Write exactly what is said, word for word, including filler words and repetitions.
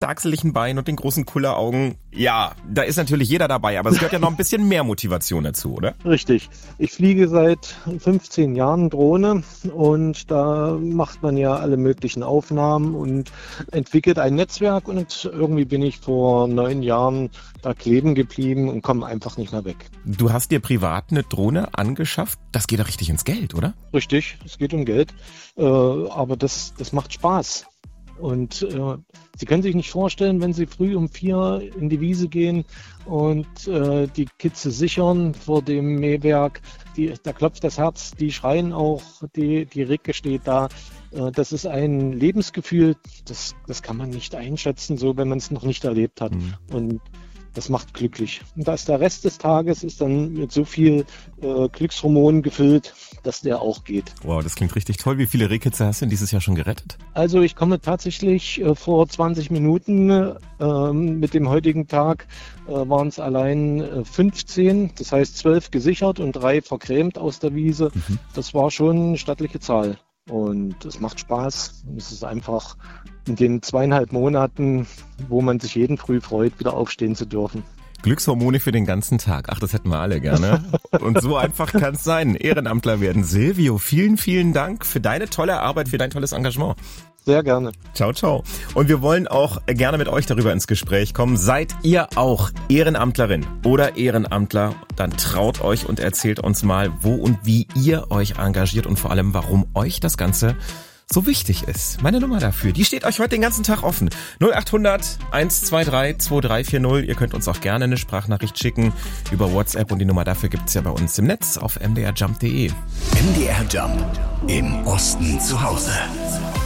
starkseligen Beinen und den großen Kulleraugen. Ja, da ist natürlich jeder dabei, aber es gehört ja noch ein bisschen mehr Motivation dazu, oder? Richtig. Ich fliege seit fünfzehn Jahren Drohne und da macht man ja alle möglichen Aufnahmen und entwickelt ein Netzwerk und irgendwie bin ich vor neun Jahren da kleben geblieben und komme einfach nicht mehr weg. Du hast dir privat eine Drohne angeschafft? Das geht doch richtig ins Geld, oder? Richtig, es geht um Geld, äh, aber das, das macht Spaß. Und äh, Sie können sich nicht vorstellen, wenn Sie früh um vier in die Wiese gehen und äh, die Kitze sichern vor dem Mähwerk, die, da klopft das Herz, die schreien auch, die, die Ricke steht da. Äh, das ist ein Lebensgefühl, das, das kann man nicht einschätzen, so wenn man es noch nicht erlebt hat. Mhm. Und das macht glücklich. Und da ist der Rest des Tages ist dann mit so viel äh, Glückshormonen gefüllt, dass der auch geht. Wow, das klingt richtig toll. Wie viele Rehkitze hast du denn dieses Jahr schon gerettet? Also ich komme tatsächlich äh, vor zwanzig Minuten, äh, mit dem heutigen Tag äh, waren es allein äh, fünfzehn, das heißt zwölf gesichert und drei vergrämt aus der Wiese. Mhm. Das war schon eine stattliche Zahl. Und es macht Spaß. Es ist einfach in den zweieinhalb Monaten, wo man sich jeden Früh freut, wieder aufstehen zu dürfen. Glückshormone für den ganzen Tag. Ach, das hätten wir alle gerne. Und so einfach kann es sein. Ehrenamtler werden. Silvio, vielen, vielen Dank für deine tolle Arbeit, für dein tolles Engagement. Sehr gerne. Ciao, ciao. Und wir wollen auch gerne mit euch darüber ins Gespräch kommen. Seid ihr auch Ehrenamtlerin oder Ehrenamtler? Dann traut euch und erzählt uns mal, wo und wie ihr euch engagiert und vor allem, warum euch das Ganze so wichtig ist. Meine Nummer dafür, die steht euch heute den ganzen Tag offen. null acht hundert eins zwei drei zwei drei vier null. Ihr könnt uns auch gerne eine Sprachnachricht schicken über WhatsApp und die Nummer dafür gibt's ja bei uns im Netz auf m d r jump punkt d e. M D R Jump im Osten zu Hause.